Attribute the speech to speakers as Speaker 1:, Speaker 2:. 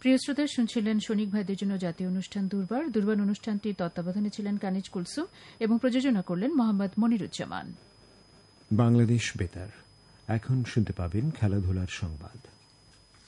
Speaker 1: প্রিয় শ্রোতা, শুনছিলেন সনিক ভাইদের জন্য জাতীয় অনুষ্ঠান দুর্বার অনুষ্ঠানটির তত্ত্বাবধানে ছিলেন কানিজ কুলসুম এবং প্রযোজনা করলেন মোহাম্মদ মনিরুজ্জামান।
Speaker 2: বাংলাদেশ বেতার। এখন শুনতে পাবেন খেলাধুলার সংবাদ।